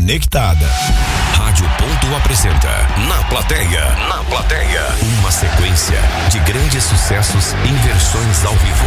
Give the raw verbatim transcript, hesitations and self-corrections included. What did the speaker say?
conectada. Rádio Ponto apresenta Na Plateia. Na Plateia. Uma sequência de grandes sucessos em versões ao vivo.